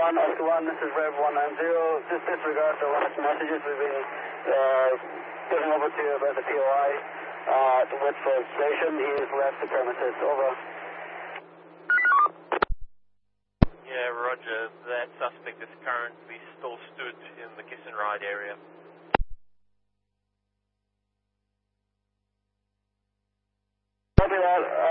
Oscar 1, this is Rev 190. Just disregard the last messages we've been getting over to you about the POI at the Whitfield Station. He has left the premises. Over. Yeah, roger. That suspect is currently still stood in the Kiss and Ride area. Copy that.